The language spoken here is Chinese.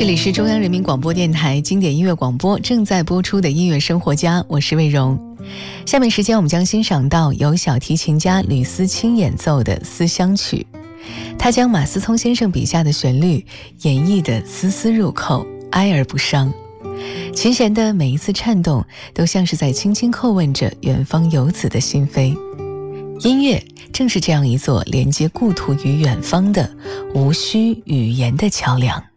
这里是中央人民广播电台经典音乐广播正在播出的音乐生活家，我是魏荣。下面时间我们将欣赏到由小提琴家吕思清演奏的思乡曲，他将马思聪先生笔下的旋律演绎得丝丝入扣，哀而不伤。琴弦的每一次颤动都像是在轻轻叩问着远方游子的心扉。音乐正是这样一座连接故土与远方的无需语言的桥梁。